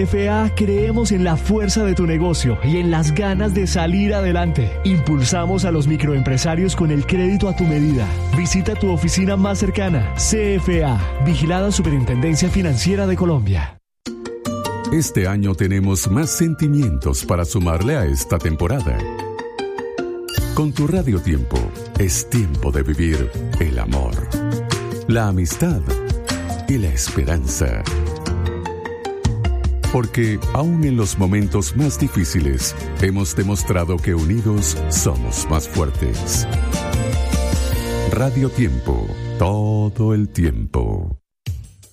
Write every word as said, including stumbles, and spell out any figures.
F A creemos en la fuerza de tu negocio y en las ganas de salir adelante. Impulsamos a los microempresarios con el crédito a tu medida. Visita tu oficina más cercana. C F A, Vigilada Superintendencia Financiera de Colombia. Este año tenemos más sentimientos para sumarle a esta temporada. Con tu Radio Tiempo, es tiempo de vivir el amor, la amistad y la esperanza. Porque aún en los momentos más difíciles, hemos demostrado que unidos somos más fuertes. Radio Tiempo, todo el tiempo.